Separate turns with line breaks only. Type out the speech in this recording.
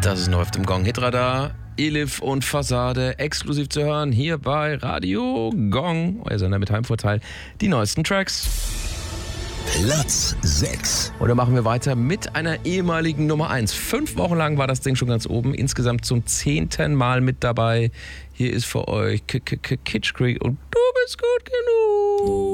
Das ist neu auf dem Gong Hitradar. Elif und Fassade exklusiv zu hören hier bei Radio Gong, euer Sender mit Heimvorteil. Die neuesten Tracks.
Platz 6.
Oder machen wir weiter mit einer ehemaligen Nummer 1. 5 Wochen lang war das Ding schon ganz oben, insgesamt zum 10. Mal mit dabei. Hier ist für euch Kitsch Creek und du bist gut genug.